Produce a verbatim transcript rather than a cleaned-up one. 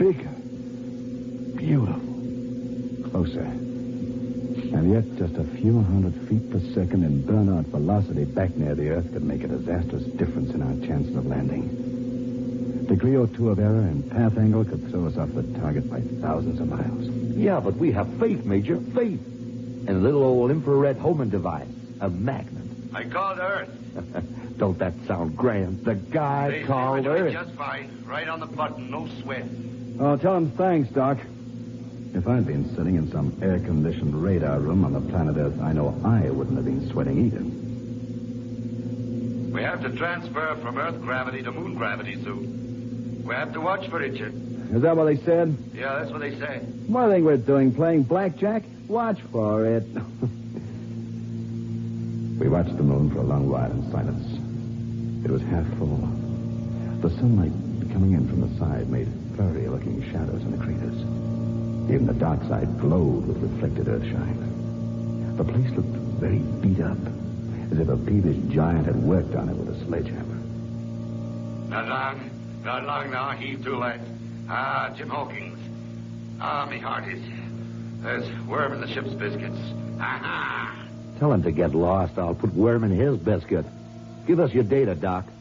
Eureka. Beautiful. Closer. And yet, just a few hundred feet per second in burnout velocity back near the Earth could make a disastrous difference in our chances of landing. Degree or two of error in path angle could throw us off the target by thousands of miles. Yeah, but we have faith, Major, faith. And a little old infrared homing device, a magnet. I called Earth. Don't that sound grand? The guy They called say we're doing Earth. just fine. Right on the button, no sweat. Oh, tell him thanks, Doc. If I'd been sitting in some air-conditioned radar room on the planet Earth, I know I wouldn't have been sweating either. We have to transfer from Earth gravity to moon gravity soon. We have to watch for it, Richard. Is that what they said? Yeah, that's what they say. What do you think we're doing, playing blackjack? Watch for it. We watched the moon for a long while in silence. It was half full. The sunlight coming in from the side made furry-looking shadows in the craters. Even the dark side glowed with reflected earthshine. The place looked very beat up, as if a peevish giant had worked on it with a sledgehammer. Not long. Not long now. Heave to, lads. Ah, Jim Hawkins. Ah, me heart is. There's worm in the ship's biscuits. Ah-ha. Tell him to get lost. I'll put worm in his biscuit. Give us your data, Doc.